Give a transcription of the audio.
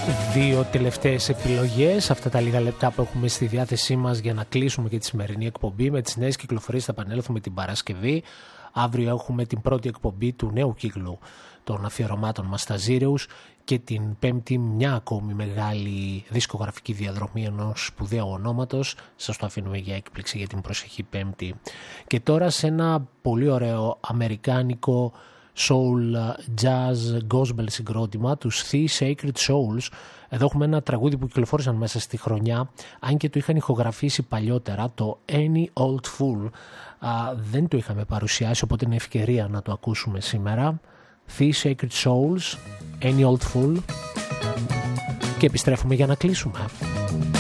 Δύο τελευταίες επιλογές, αυτά τα λίγα λεπτά που έχουμε στη διάθεσή μας για να κλείσουμε και τη σημερινή εκπομπή. Με τις νέες κυκλοφορίες θα επανέλθουμε την Παρασκευή. Αύριο έχουμε την πρώτη εκπομπή του νέου κύκλου των αφιερωμάτων μας στα Zeros και την Πέμπτη μια ακόμη μεγάλη δισκογραφική διαδρομή ενός σπουδαίου ονόματος. Σας το αφήνουμε για έκπληξη για την προσεχή Πέμπτη. Και τώρα σε ένα πολύ ωραίο αμερικάνικο soul, jazz, gospel συγκρότημα, τους The Sacred Souls. Εδώ έχουμε ένα τραγούδι που κυκλοφόρησαν μέσα στη χρονιά, αν και το είχαν ηχογραφήσει παλιότερα, το Any Old Fool. Δεν το είχαμε παρουσιάσει, οπότε είναι ευκαιρία να το ακούσουμε σήμερα. The Sacred Souls, Any Old Fool, και επιστρέφουμε για να κλείσουμε.